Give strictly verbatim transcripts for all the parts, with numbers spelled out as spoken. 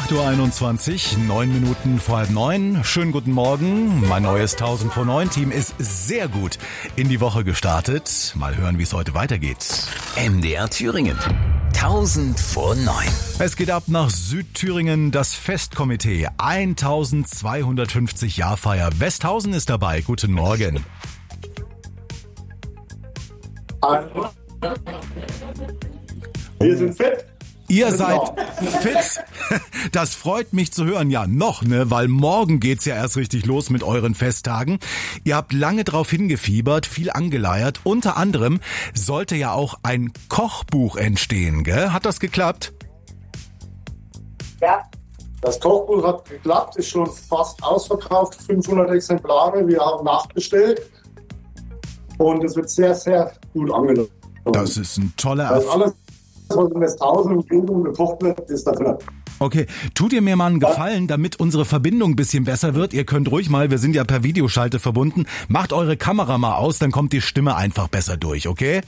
acht Uhr einundzwanzig, neun Minuten vor halb neun. Schönen guten Morgen. Mein neues tausend vor neun Team ist sehr gut in die Woche gestartet. Mal hören, wie es heute weitergeht. M D R Thüringen. tausend vor neun. Es geht ab nach Südthüringen. Das Festkomitee. eintausendzweihundertfünfzig Jahrfeier. Westhausen ist dabei. Guten Morgen. Wir sind fit. Ihr seid fit. Das freut mich zu hören. Ja, noch, ne, weil morgen geht's ja erst richtig los mit euren Festtagen. Ihr habt lange drauf hingefiebert, viel angeleiert. Unter anderem sollte ja auch ein Kochbuch entstehen, gell? Hat das geklappt? Ja. Das Kochbuch hat geklappt, ist schon fast ausverkauft, fünfhundert Exemplare. Wir haben nachbestellt und es wird sehr, sehr gut angenommen. Das ist ein toller Das Erfolg. alles, was in Westhausen und Umgebung gekocht wird, ist da drin. Okay, tut ihr mir mal einen Gefallen, damit unsere Verbindung ein bisschen besser wird. Ihr könnt ruhig mal, wir sind ja per Videoschalte verbunden, macht eure Kamera mal aus, dann kommt die Stimme einfach besser durch, okay?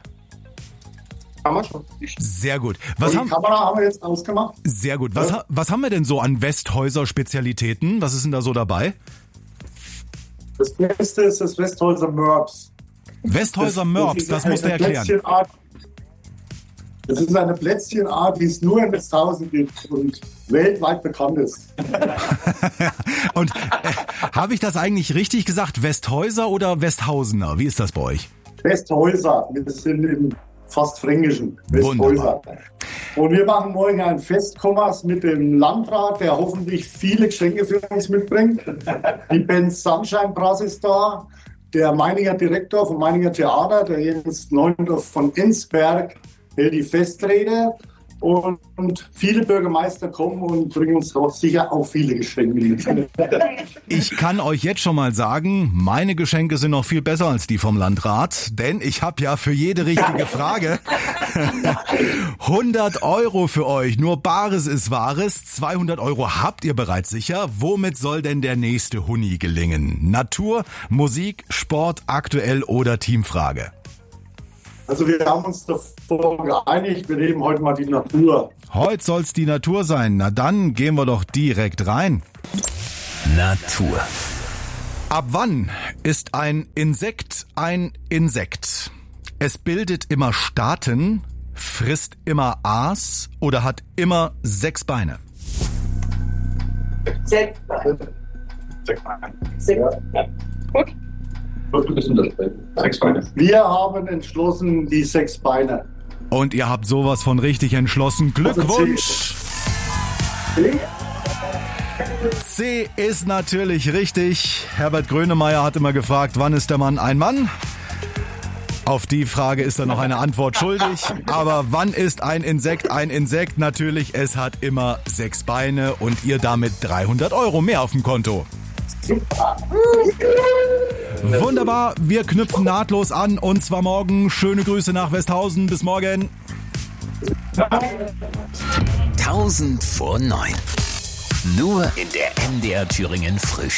Kann man schon. Sehr gut. Was Und die haben, Kamera haben wir jetzt ausgemacht. sehr gut. Was, ha- was haben wir denn so an Westhäuser Spezialitäten? Was ist denn da so dabei? Das Beste ist das Westhäuser Mörbs. Westhäuser Mörbs, das musst du eine erklären. Plätzchenart- Das ist eine Plätzchenart, die es nur in Westhausen gibt und weltweit bekannt ist. Und äh, habe ich das eigentlich richtig gesagt? Westhäuser oder Westhausener? Wie ist das bei euch? Westhäuser, wir sind im fast fränkischen Westhäuser. Und wir machen morgen ein Festkommers mit dem Landrat, der hoffentlich viele Geschenke für uns mitbringt. Die Band Sunshine Brass ist da, der Meininger Direktor vom Meininger Theater, der Jens Neundorf von Enzberg, hält die Festrede und, und viele Bürgermeister kommen und bringen uns doch sicher auch viele Geschenke. Ich kann euch jetzt schon mal sagen, meine Geschenke sind noch viel besser als die vom Landrat, denn ich habe ja für jede richtige Frage hundert Euro für euch. Nur Bares ist Wahres. zweihundert Euro habt ihr bereits sicher. Womit soll denn der nächste Huni gelingen? Natur, Musik, Sport, aktuell oder Teamfrage? Also wir haben uns davor geeinigt, wir nehmen heute mal die Natur. Heute soll's die Natur sein. Na dann gehen wir doch direkt rein. Natur. Ab wann ist ein Insekt ein Insekt? Es bildet immer Staaten, frisst immer Aas oder hat immer sechs Beine? Sechs. Sechs. Gut. Sechs Beine. Wir haben entschlossen die sechs Beine. Und ihr habt sowas von richtig entschlossen. Glückwunsch! C ist natürlich richtig. Herbert Grönemeyer hat immer gefragt, wann ist der Mann ein Mann? Auf die Frage ist er noch eine Antwort schuldig. Aber wann ist ein Insekt ein Insekt? Natürlich, es hat immer sechs Beine und ihr damit dreihundert Euro mehr auf dem Konto. Wunderbar, wir knüpfen nahtlos an und zwar morgen. Schöne Grüße nach Westhausen, bis morgen. tausend vor neun. Nur in der M D R Thüringen Frühstück.